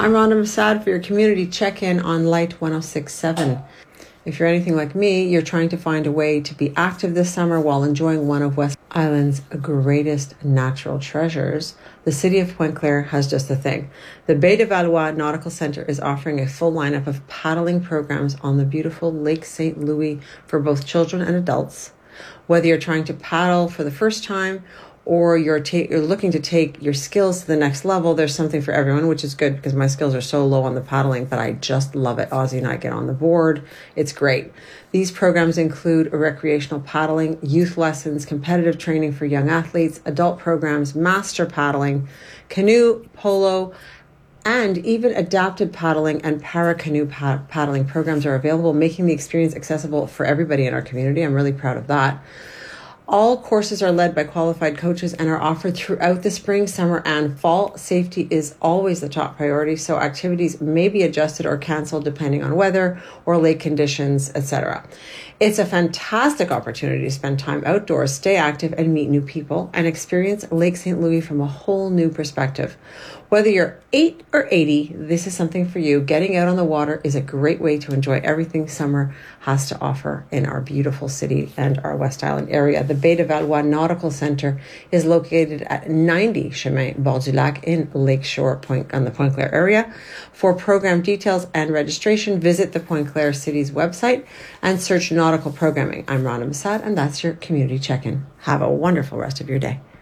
I'm Rhonda Masad for your community check-in on Light 106.7. If you're anything like me, you're trying to find a way to be active this summer while enjoying one of West Island's greatest natural treasures. The city of Pointe-Claire has just the thing. The Baie de Valois Nautical Center is offering a full lineup of paddling programs on the beautiful Lake St. Louis for both children and adults. Whether you're trying to paddle for the first time or you're looking to take your skills to the next level, there's something for everyone, which is good because my skills are so low on the paddling, but I just love it. Ozzy and I get on the board. It's great. These programs include recreational paddling, youth lessons, competitive training for young athletes, adult programs, master paddling, canoe, polo, and even adapted paddling and para-canoe paddling programs are available, making the experience accessible for everybody in our community. I'm really proud of that. All courses are led by qualified coaches and are offered throughout the spring, summer, and fall. Safety is always the top priority, so activities may be adjusted or canceled depending on weather or lake conditions, etc. It's a fantastic opportunity to spend time outdoors, stay active, and meet new people, and experience Lake St. Louis from a whole new perspective. Whether you're 8 or 80, this is something for you. Getting out on the water is a great way to enjoy everything summer has to offer in our beautiful city and our West Island area. The Baie de Valois Nautical Center is located at 90 Chemin Bord du Lac in Lakeshore on the Pointe-Claire area. For program details and registration, visit the Pointe-Claire City's website and search nautical programming. I'm Rhonda Masad, and that's your community check-in. Have a wonderful rest of your day.